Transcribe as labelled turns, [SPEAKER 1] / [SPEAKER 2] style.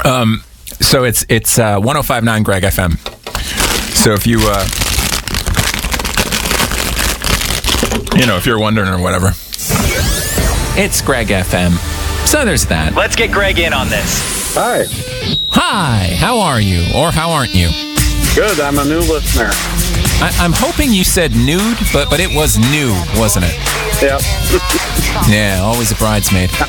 [SPEAKER 1] So it's 105.9 Greg FM. So if you if you're wondering or whatever, it's Greg FM. So there's that.
[SPEAKER 2] Let's get Greg in on this.
[SPEAKER 3] Hi.
[SPEAKER 1] Hi, how are you? Or how aren't you?
[SPEAKER 3] Good, I'm a new listener.
[SPEAKER 1] I'm hoping you said nude, but it was new, wasn't it?
[SPEAKER 3] Yep.
[SPEAKER 1] Yeah, always a bridesmaid.